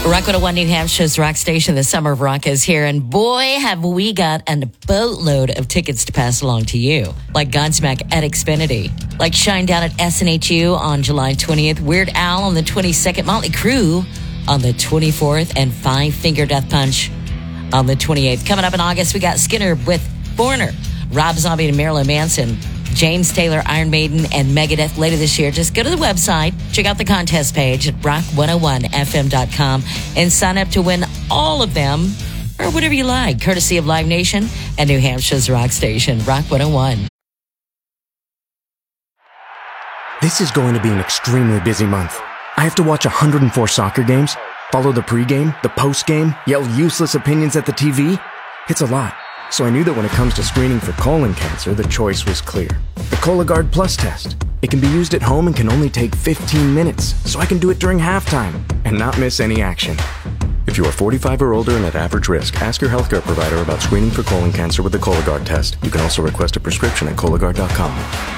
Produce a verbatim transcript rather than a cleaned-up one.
Rock one oh one New Hampshire's rock station. The Summer of Rock is here. And boy, have we got a boatload of tickets to pass along to you. Like Godsmack at Xfinity. Like Shine Down at S N H U on July twentieth. Weird Al on the twenty-second. Motley Crue on the twenty-fourth. And Five Finger Death Punch on the twenty-eighth. Coming up in August, we got Skinner with Foreigner. Rob Zombie and Marilyn Manson. James Taylor, Iron Maiden, and Megadeth later this year. Just go to the website, check out the contest page at rock one oh one f m dot com, and sign up to win all of them, or whatever you like, courtesy of Live Nation and New Hampshire's rock station, Rock one oh one. This is going to be an extremely busy month. I have to watch one hundred four soccer games, follow the pregame, the postgame, yell useless opinions at the T V. It's a lot. So I knew that when it comes to screening for colon cancer, the choice was clear. The Cologuard Plus test. It can be used at home and can only take fifteen minutes, so I can do it during halftime and not miss any action. If you are forty-five or older and at average risk, ask your healthcare provider about screening for colon cancer with the Cologuard test. You can also request a prescription at Cologuard dot com.